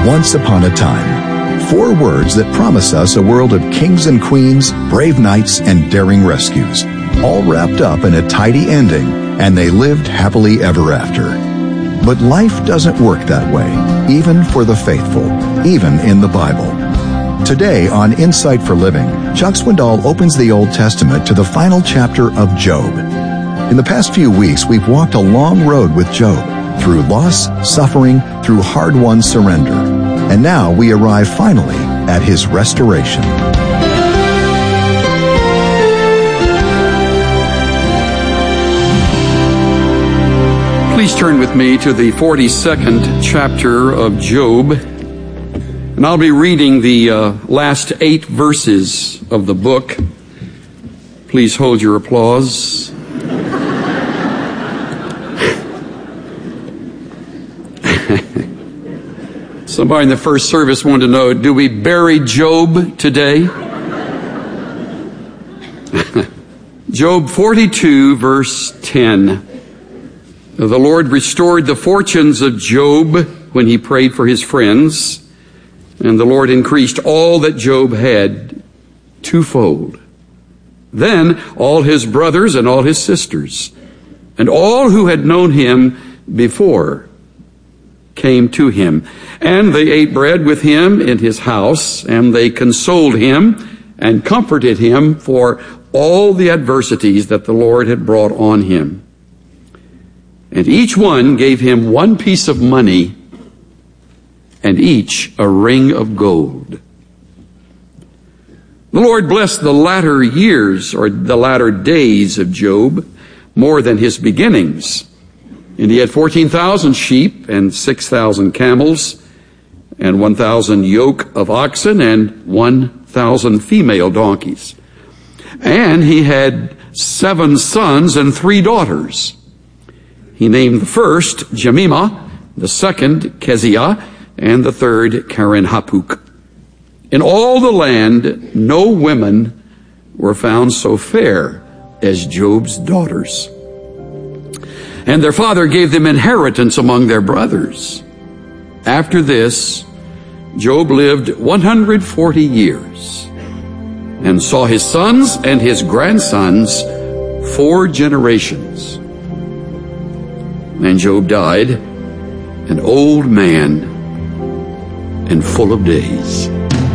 Once upon a time. 4 words that promise us a world of kings and queens, brave knights, and daring rescues. All wrapped up in a tidy ending, and they lived happily ever after. But life doesn't work that way, even for the faithful, even in the Bible. Today on Insight for Living, Chuck Swindoll opens the Old Testament to the final chapter of Job. In the past few weeks, we've walked a long road with Job, through loss, suffering, through hard-won surrender. And now we arrive finally at his restoration. Please turn with me to the 42nd chapter of Job. And I'll be reading the last 8 verses of the book. Please hold your applause. Somebody in the first service wanted to know, do we bury Job today? Job 42, verse 10. The Lord restored the fortunes of Job when he prayed for his friends, and the Lord increased all that Job had twofold. Then all his brothers and all his sisters, and all who had known him before, came to him. And they ate bread with him in his house, and they consoled him and comforted him for all the adversities that the Lord had brought on him. And each one gave him 1 piece of money, and each a ring of gold. The Lord blessed the latter years, or the latter days of Job, more than his beginnings. And he had 14,000 sheep and 6,000 camels and 1,000 yoke of oxen and 1,000 female donkeys. And he had 7 sons and 3 daughters. He named the first Jemimah, the second Keziah, and the third Karen Hapuk. In all the land, no women were found so fair as Job's daughters. And their father gave them inheritance among their brothers. After this, Job lived 140 years and saw his sons and his grandsons 4 generations. And Job died, an old man and full of days.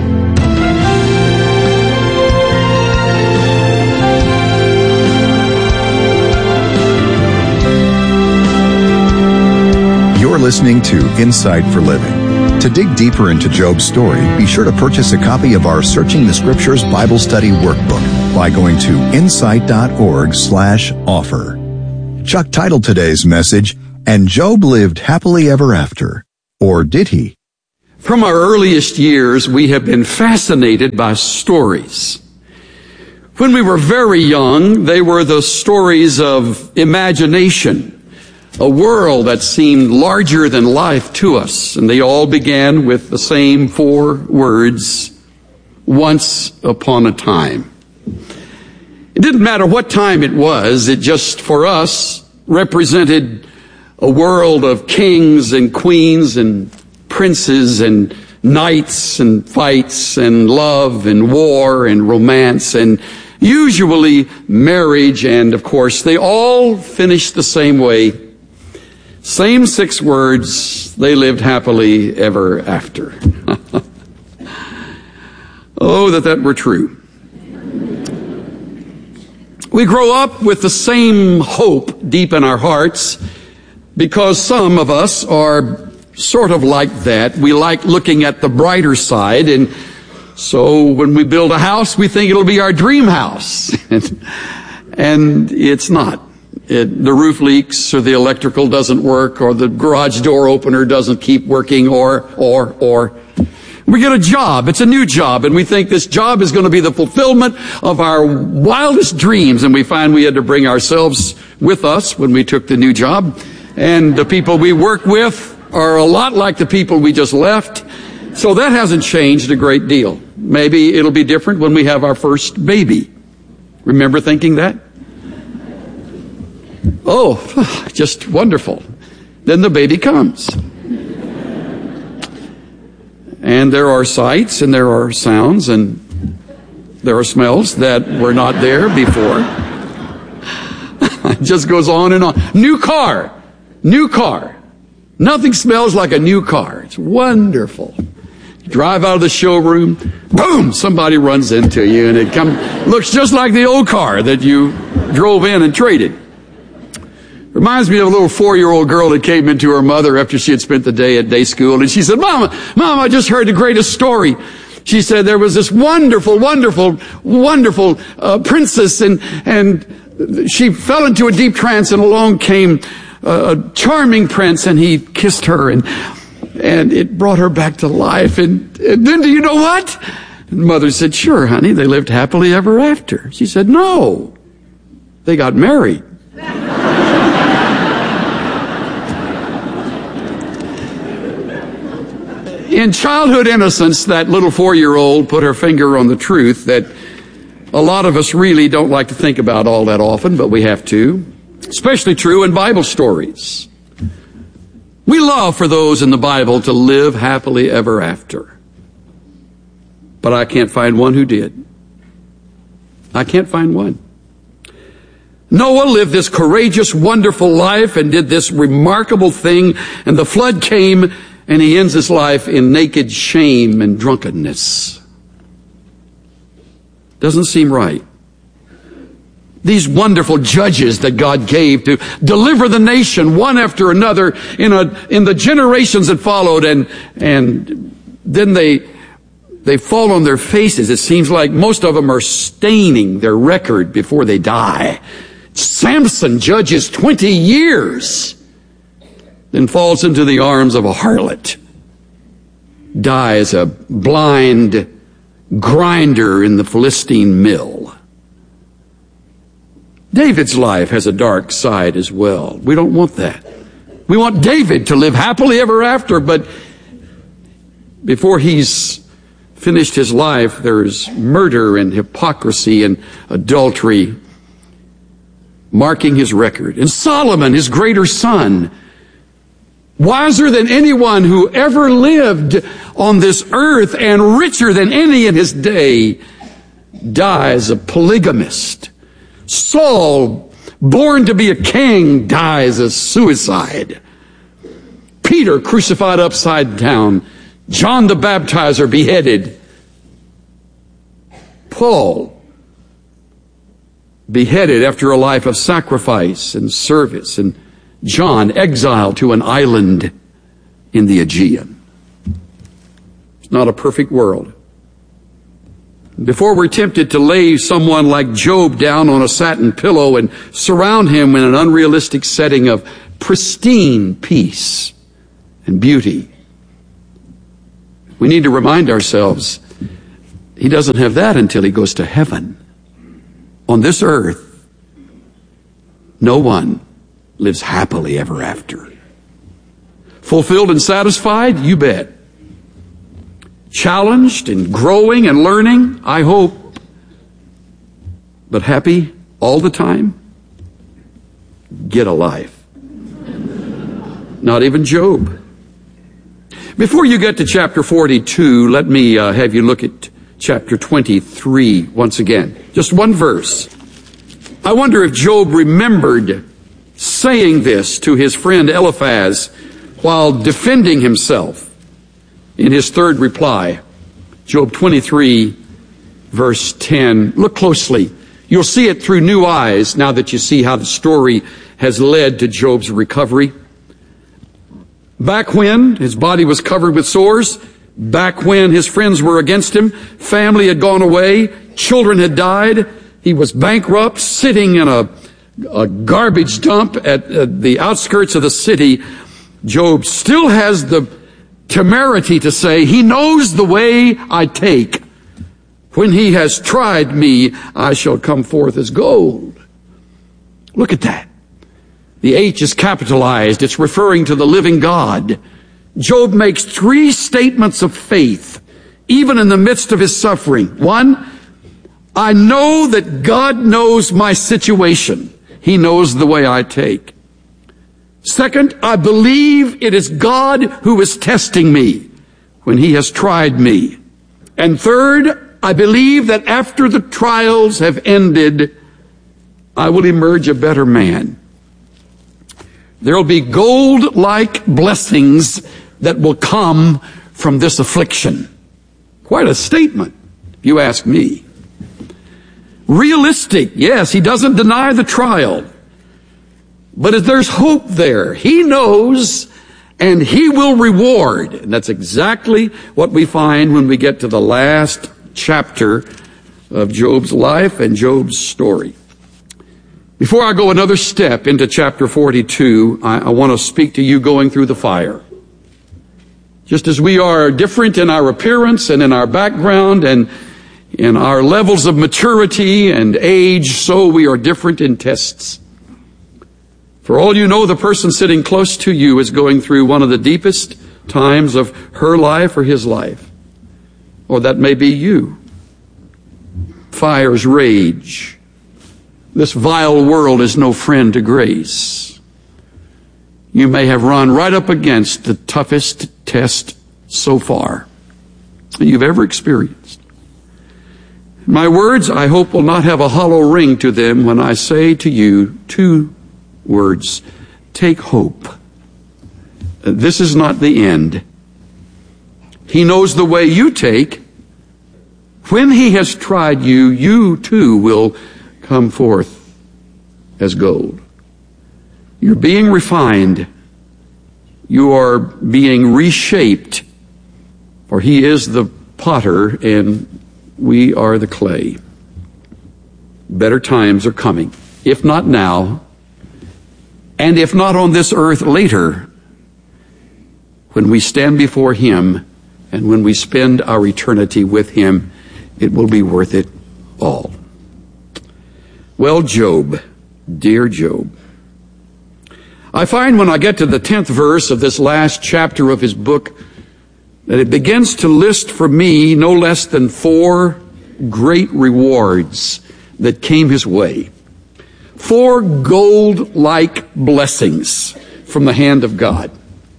You're listening to Insight for Living. To dig deeper into Job's story, be sure to purchase a copy of our Searching the Scriptures Bible Study Workbook by going to insight.org/offer. Chuck titled today's message, "And Job lived happily ever after." Or did he? From our earliest years, we have been fascinated by stories. When we were very young, they were the stories of imagination, a world that seemed larger than life to us, and they all began with the same 4 words, once upon a time. It didn't matter what time it was, it just, for us, represented a world of kings and queens and princes and knights and fights and love and war and romance and usually marriage, and of course they all finished the same way. Same 6 words, they lived happily ever after. Oh, that were true. We grow up with the same hope deep in our hearts because some of us are sort of like that. We like looking at the brighter side, and so when we build a house, we think it'll be our dream house. And it's not. The roof leaks, or the electrical doesn't work, or the garage door opener doesn't keep working, or. We get a job. It's a new job, and we think this job is going to be the fulfillment of our wildest dreams, and we find we had to bring ourselves with us when we took the new job. And the people we work with are a lot like the people we just left. So that hasn't changed a great deal. Maybe it'll be different when we have our first baby. Remember thinking that? Oh, just wonderful. Then the baby comes. And there are sights and there are sounds and there are smells that were not there before. It just goes on and on. New car. Nothing smells like a new car. It's wonderful. You drive out of the showroom, boom, somebody runs into you and it looks just like the old car that you drove in and traded. Reminds me of a little 4-year-old girl that came into her mother after she had spent the day at day school, and she said, Mom, I just heard the greatest story. She said there was this wonderful princess, and she fell into a deep trance, and along came a charming prince, and he kissed her, and it brought her back to life. And then, do you know what? And Mother said, sure, honey, they lived happily ever after. She said, no, they got married. In childhood innocence, that little 4-year-old put her finger on the truth that a lot of us really don't like to think about all that often, but we have to. Especially true in Bible stories. We love for those in the Bible to live happily ever after. But I can't find one who did. I can't find one. Noah lived this courageous, wonderful life and did this remarkable thing, and the flood came, and he ends his life in naked shame and drunkenness. Doesn't seem right. These wonderful judges that God gave to deliver the nation one after another in the generations that followed, and then they fall on their faces. It seems like most of them are staining their record before they die. Samson judges 20 years. Then falls into the arms of a harlot, dies a blind grinder in the Philistine mill. David's life has a dark side as well. We don't want that. We want David to live happily ever after, but before he's finished his life, there's murder and hypocrisy and adultery marking his record. And Solomon, his greater son, wiser than anyone who ever lived on this earth and richer than any in his day, dies a polygamist. Saul, born to be a king, dies a suicide. Peter, crucified upside down. John the Baptizer, beheaded. Paul, beheaded after a life of sacrifice and service, and John, exiled to an island in the Aegean. It's not a perfect world. Before we're tempted to lay someone like Job down on a satin pillow and surround him in an unrealistic setting of pristine peace and beauty, we need to remind ourselves he doesn't have that until he goes to heaven. On this earth, no one lives happily ever after. Fulfilled and satisfied? You bet. Challenged and growing and learning? I hope. But happy all the time? Get a life. Not even Job. Before you get to chapter 42, let me have you look at chapter 23 once again. Just one verse. I wonder if Job remembered saying this to his friend Eliphaz while defending himself in his third reply. Job 23, verse 10. Look closely. You'll see it through new eyes now that you see how the story has led to Job's recovery. Back when his body was covered with sores, back when his friends were against him, family had gone away, children had died, he was bankrupt, sitting in a garbage dump at the outskirts of the city, Job still has the temerity to say, he knows the way I take. When he has tried me, I shall come forth as gold. Look at that. The H is capitalized. It's referring to the living God. Job makes 3 statements of faith, even in the midst of his suffering. 1, I know that God knows my situation. He knows the way I take. 2, I believe it is God who is testing me. when he has tried me. And third, I believe that after the trials have ended, I will emerge a better man. There will be gold-like blessings that will come from this affliction. Quite a statement, if you ask me. Realistic, yes, he doesn't deny the trial. But there's hope there. He knows, and he will reward. And that's exactly what we find when we get to the last chapter of Job's life and Job's story. Before I go another step into chapter 42, I want to speak to you going through the fire. Just as we are different in our appearance and in our background and in our levels of maturity and age, so we are different in tests. For all you know, the person sitting close to you is going through one of the deepest times of her life or his life. Or that may be you. Fires rage. This vile world is no friend to grace. You may have run right up against the toughest test so far you've ever experienced. My words, I hope, will not have a hollow ring to them when I say to you two words: take hope. This is not the end. He knows the way you take. When he has tried you, you too will come forth as gold. You're being refined. You are being reshaped. For he is the potter and we are the clay. Better times are coming. If not now, and if not on this earth, later, when we stand before him and when we spend our eternity with him, it will be worth it all. Well, Job, dear Job, I find when I get to the 10th verse of this last chapter of his book that it begins to list for me no less than 4 great rewards that came his way. 4 gold-like blessings from the hand of God.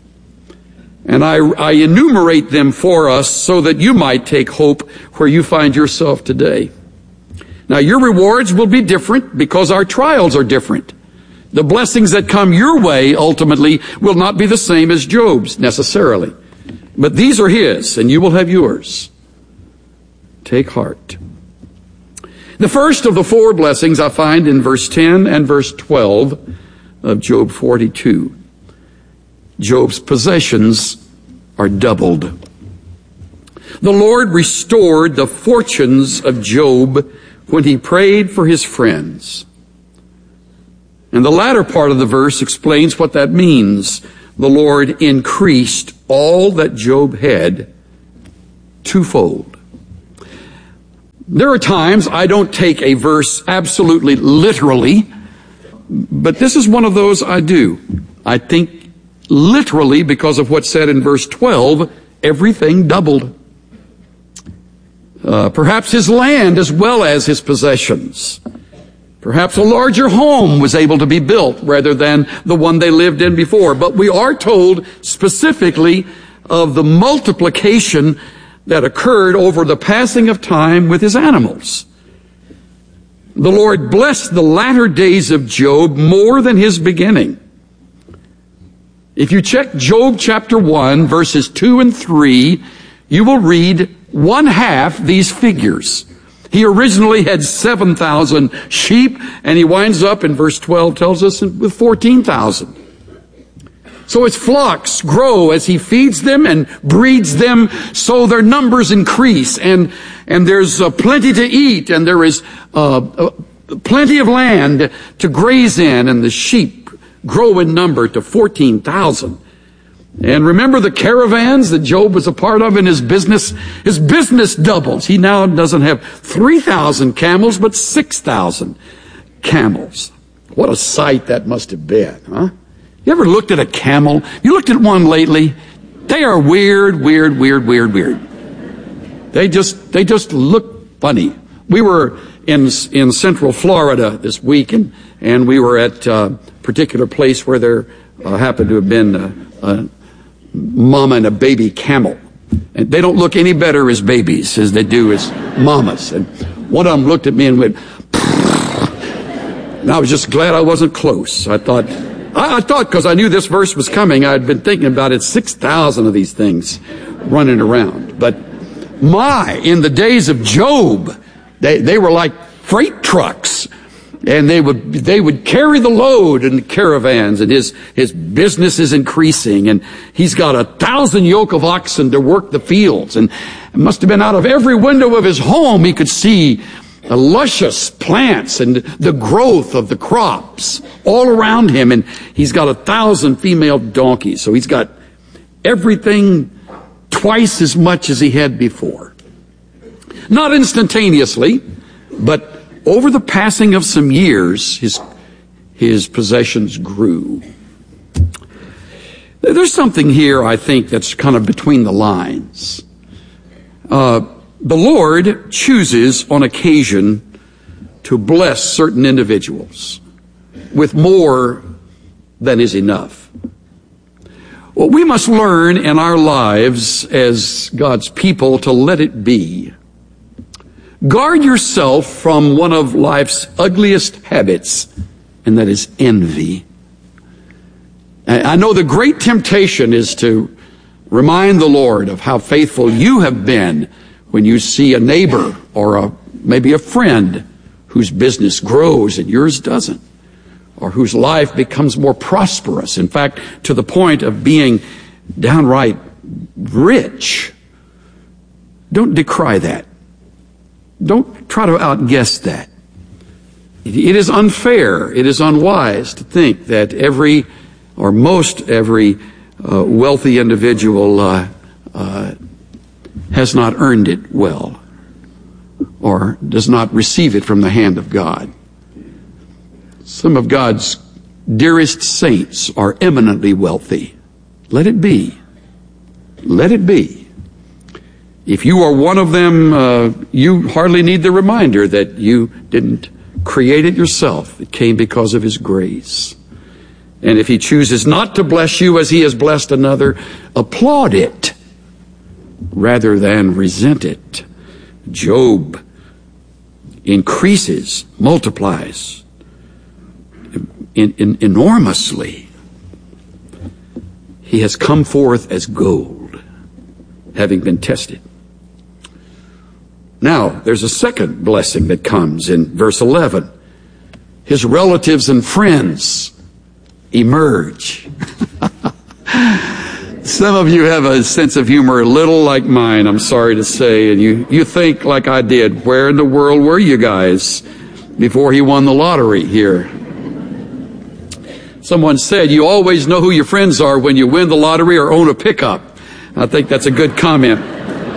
And I enumerate them for us so that you might take hope where you find yourself today. Now, your rewards will be different because our trials are different. The blessings that come your way ultimately will not be the same as Job's necessarily. But these are his, and you will have yours. Take heart. The first of the 4 blessings I find in verse 10 and verse 12 of Job 42. Job's possessions are doubled. The Lord restored the fortunes of Job when he prayed for his friends. And the latter part of the verse explains what that means. The Lord increased all that Job had twofold. There are times I don't take a verse absolutely literally, but this is one of those I do. I think literally because of what's said in verse 12, everything doubled. Perhaps his land as well as his possessions. Perhaps a larger home was able to be built rather than the one they lived in before. But we are told specifically of the multiplication that occurred over the passing of time with his animals. The Lord blessed the latter days of Job more than his beginning. If you check Job chapter 1, verses 2 and 3, you will read 1/2 these figures. He originally had 7,000 sheep, and he winds up in verse 12 tells us with 14,000. So his flocks grow as he feeds them and breeds them, so their numbers increase, and there's plenty to eat, and there is plenty of land to graze in, and the sheep grow in number to 14,000. And remember the caravans that Job was a part of in his business? His business doubles. He now doesn't have 3,000 camels, but 6,000 camels. What a sight that must have been, huh? You ever looked at a camel? You looked at one lately? They are weird. They just look funny. We were in Central Florida this week, and we were at a particular place where there happened to have been a mama and a baby camel. And they don't look any better as babies as they do as mamas. And one of them looked at me and went, and I was just glad I wasn't close. I thought, because I knew this verse was coming, I'd been thinking about it, 6,000 of these things running around. But in the days of Job, they were like freight trucks. And they would carry the load in the caravans, and his business is increasing, and he's got 1,000 yoke of oxen to work the fields. And it must have been out of every window of his home he could see luscious plants and the growth of the crops all around him. And he's got 1,000 female donkeys. So he's got everything twice as much as he had before. Not instantaneously, but over the passing of some years, his possessions grew. There's something here, I think, that's kind of between the lines. The Lord chooses on occasion to bless certain individuals with more than is enough. Well, we must learn in our lives as God's people to let it be. Guard yourself from one of life's ugliest habits, and that is envy. I know the great temptation is to remind the Lord of how faithful you have been when you see a neighbor or maybe a friend whose business grows and yours doesn't, or whose life becomes more prosperous, in fact, to the point of being downright rich. Don't decry that. Don't try to outguess that. It is unfair, it is unwise to think that every wealthy individual has not earned it well, or does not receive it from the hand of God. Some of God's dearest saints are eminently wealthy. Let it be. Let it be. If you are one of them, you hardly need the reminder that you didn't create it yourself. It came because of His grace. And if He chooses not to bless you as He has blessed another, applaud it rather than resent it. Job increases, multiplies enormously. He has come forth as gold, having been tested. Now, there's a second blessing that comes in verse 11. His relatives and friends emerge. Some of you have a sense of humor a little like mine, I'm sorry to say, and you think like I did. Where in the world were you guys before he won the lottery here? Someone said, you always know who your friends are when you win the lottery or own a pickup. I think that's a good comment.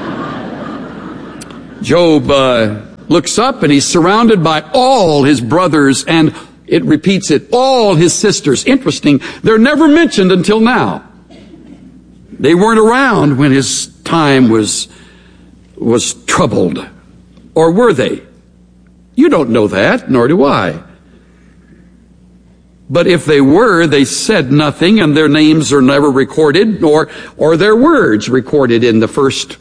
Job looks up and he's surrounded by all his brothers, and it repeats it, all his sisters. Interesting, they're never mentioned until now. They weren't around when his time was troubled. Or were they? You don't know that, nor do I. But if they were, they said nothing, and their names are never recorded, nor their words recorded in the first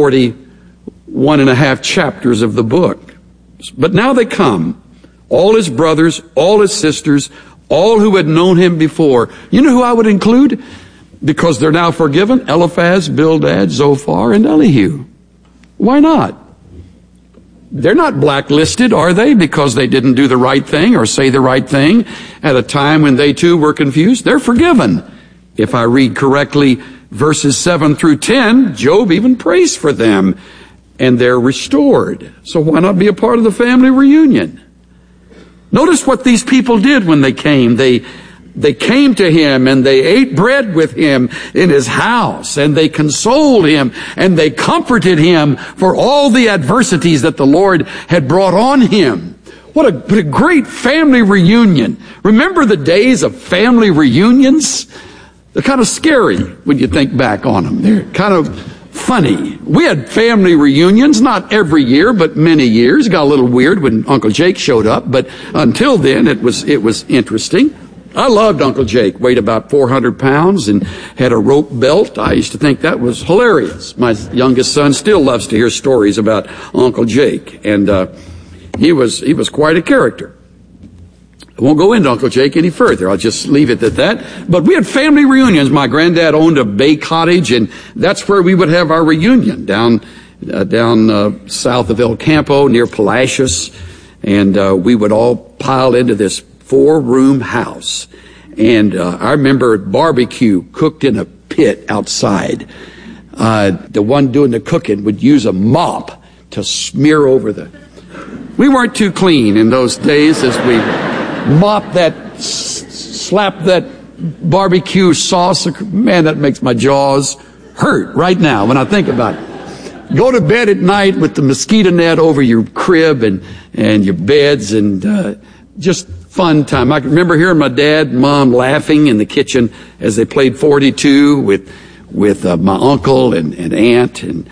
41.5 chapters of the book. But now they come, all his brothers, all his sisters, all who had known him before. You know who I would include? Because they're now forgiven, Eliphaz, Bildad, Zophar, and Elihu. Why not? They're not blacklisted, are they? Because they didn't do the right thing or say the right thing at a time when they too were confused. They're forgiven. If I read correctly, verses 7 through 10, Job even prays for them, and they're restored. So why not be a part of the family reunion? Notice what these people did when they came. They came to him and they ate bread with him in his house, and they consoled him and they comforted him for all the adversities that the Lord had brought on him. What a great family reunion. Remember the days of family reunions? They're kind of scary when you think back on them. They're kind of funny. We had family reunions, not every year, but many years. It got a little weird when Uncle Jake showed up, but until then it was interesting. I loved Uncle Jake. Weighed about 400 pounds and had a rope belt. I used to think that was hilarious. My youngest son still loves to hear stories about Uncle Jake, and he was quite a character. I won't go into Uncle Jake any further. I'll just leave it at that. But we had family reunions. My granddad owned a bay cottage, and that's where we would have our reunion down south of El Campo near Palacios, and we would all pile into this 4-room house. And I remember barbecue cooked in a pit outside. The one doing the cooking would use a mop to smear over we weren't too clean in those days as we mopped that, slapped that barbecue sauce. Man, that makes my jaws hurt right now when I think about it. Go to bed at night with the mosquito net over your crib and your beds, and just fun time. I can remember hearing my dad and mom laughing in the kitchen as they played 42 with my uncle and aunt, and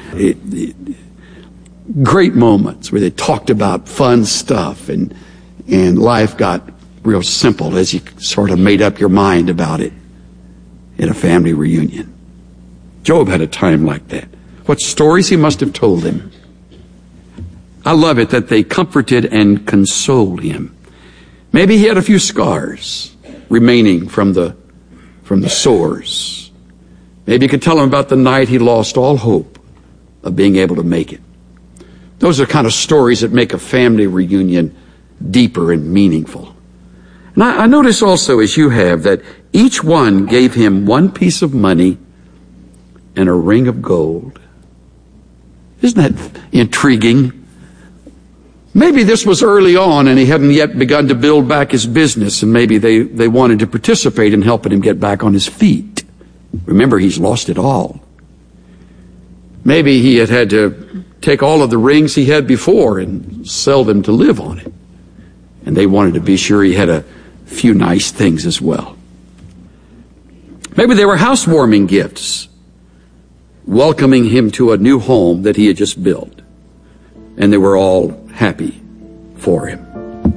great moments where they talked about fun stuff, and life got real simple as you sort of made up your mind about it in a family reunion. Job had a time like that. What stories he must have told him. I love it that they comforted and consoled him. Maybe he had a few scars remaining from the sores. Maybe you could tell him about the night he lost all hope of being able to make it. Those are kind of stories that make a family reunion deeper and meaningful. And I notice also, as you have, that each one gave him one piece of money and a ring of gold. Isn't that intriguing? Maybe this was early on and he hadn't yet begun to build back his business, and maybe they wanted to participate in helping him get back on his feet. Remember, he's lost it all. Maybe he had to take all of the rings he had before and sell them to live on it. And they wanted to be sure he had a few nice things as well. Maybe they were housewarming gifts, welcoming him to a new home that he had just built. And they were all happy for him.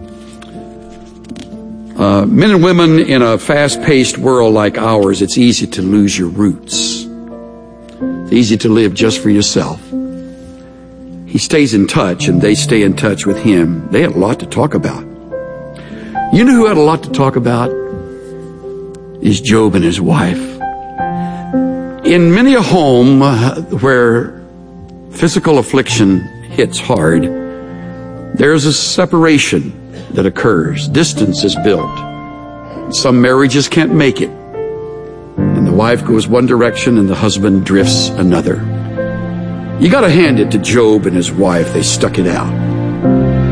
Men and women in a fast-paced world like ours, it's easy to lose your roots. It's easy to live just for yourself. He stays in touch, and they stay in touch with him. They had a lot to talk about. You know who had a lot to talk about? Is Job and his wife. In many a home where physical affliction hits hard, there's a separation that occurs. Distance is built. Some marriages can't make it, and the wife goes one direction and the husband drifts another. You got to hand it to Job and his wife. They stuck it out.